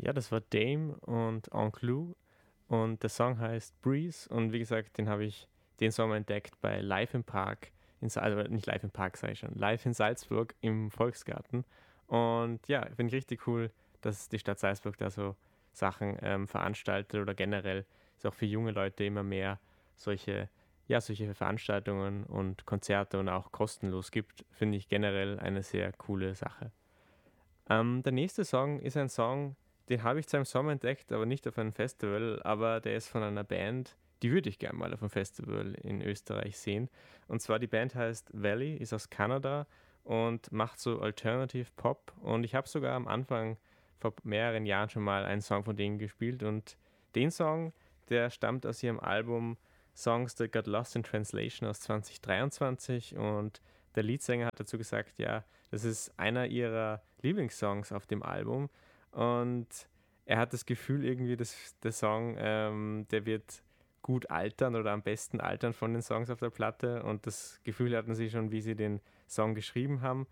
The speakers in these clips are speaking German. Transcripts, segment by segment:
Ja, das war Dame und Oncle Lou und der Song heißt Breeze und wie gesagt, den Song entdeckt bei Live im Park, also nicht Live im Park, sage ich schon, Live in Salzburg im Volksgarten. Und ja, finde ich richtig cool, dass die Stadt Salzburg da so Sachen veranstaltet oder generell ist auch für junge Leute immer mehr solche, ja, solche Veranstaltungen und Konzerte und auch kostenlos gibt, finde ich generell eine sehr coole Sache. Der nächste Song ist ein Song, den habe ich zwar im Sommer entdeckt, aber nicht auf einem Festival, aber der ist von einer Band, die würde ich gerne mal auf einem Festival in Österreich sehen. Und zwar die Band heißt Valley, ist aus Kanada und macht so Alternative Pop. Und ich habe sogar am Anfang vor mehreren Jahren schon mal einen Song von denen gespielt. Und den Song, der stammt aus ihrem Album Songs That Got Lost in Translation aus 2023 und der Leadsänger hat dazu gesagt, ja, das ist einer ihrer Lieblingssongs auf dem Album und er hat das Gefühl irgendwie, dass der Song, der wird gut altern oder am besten altern von den Songs auf der Platte und das Gefühl hatten sie schon, wie sie den Song geschrieben haben.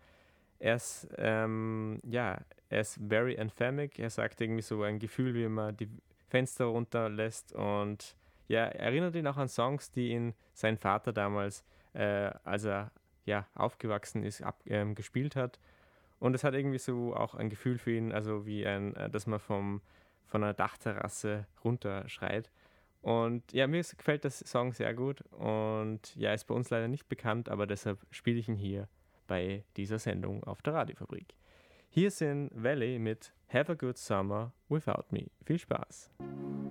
Er ist very anthemic, er sagt irgendwie so ein Gefühl, wie man die Fenster runterlässt und ja, erinnert ihn auch an Songs, die ihn sein Vater damals, als er ja, aufgewachsen ist, gespielt hat. Und es hat irgendwie so auch ein Gefühl für ihn, also wie dass man von einer Dachterrasse runterschreit. Und ja, gefällt das Song sehr gut und ja, ist bei uns leider nicht bekannt, aber deshalb spiele ich ihn hier bei dieser Sendung auf der Radiofabrik. Hier sind Valley mit Have a Good Summer Without Me. Viel Spaß!